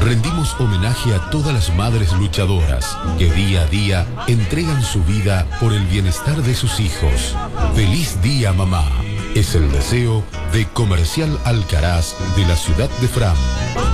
rendimos homenaje a todas las madres luchadoras que día a día entregan su vida por el bienestar de sus hijos. ¡Feliz día, mamá! Es el deseo de Comercial Alcaraz de la ciudad de Fram.